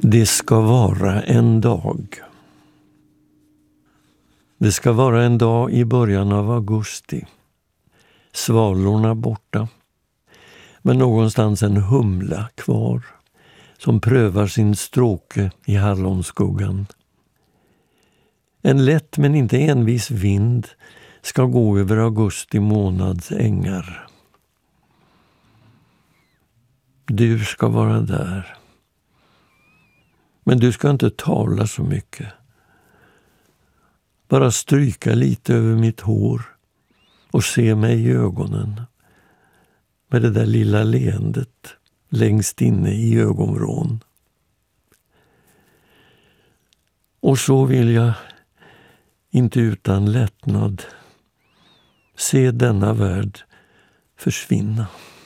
Det ska vara en dag. Det ska vara en dag i början av augusti. Svalorna borta. Men någonstans en humla kvar som prövar sin stråke i hallonskuggan. En lätt men inte envis vind ska gå över augusti månads ängar. Du ska vara där. Men du ska inte tala så mycket. Bara stryka lite över mitt hår och se mig i ögonen. Med det där lilla leendet längst inne i ögonvrån. Och så vill jag, inte utan lättnad, se denna värld försvinna.